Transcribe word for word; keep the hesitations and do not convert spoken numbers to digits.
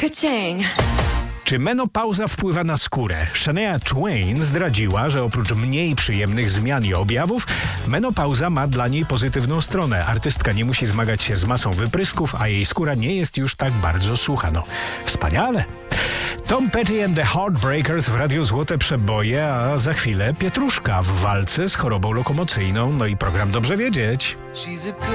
Ka-ching. Czy menopauza wpływa na skórę? Shania Twain zdradziła, że oprócz mniej przyjemnych zmian i objawów, menopauza ma dla niej pozytywną stronę. Artystka nie musi zmagać się z masą wyprysków, a jej skóra nie jest już tak bardzo sucha. No, wspaniale! Tom Petty and the Heartbreakers w Radiu Złote Przeboje, a za chwilę Pietruszka w walce z chorobą lokomocyjną. No i program Dobrze Wiedzieć.